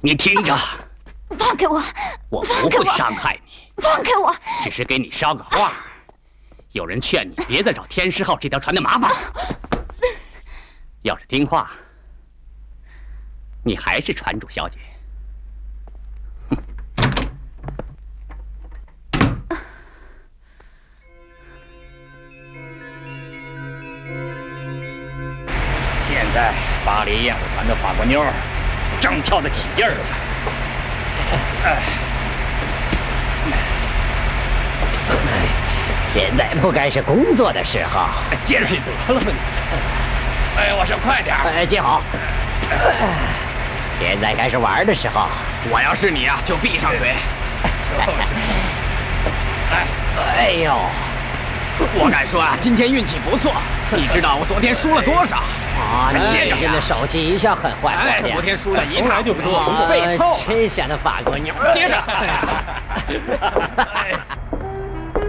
你听着， 放开我！ 我不会伤害你， 放开我！ 只是给你捎个话。有人劝你别再找天狮号这条船的麻烦，要是听话，你还是船主小姐。现在巴黎艳舞团的法国妞正跳得起劲儿了。 现在不该是工作的时候。 接着得了吧你！哎，我说快点！ 接好。现在该是玩的时候。 我要是你啊，就闭上嘴。就是。 哎呦！ 我敢说啊，今天运气不错。你知道我昨天输了多少？ 啊，你真的手气一向很坏。 哎，昨天输了一塌糊涂，背臭。 真想的法国妞。 接着。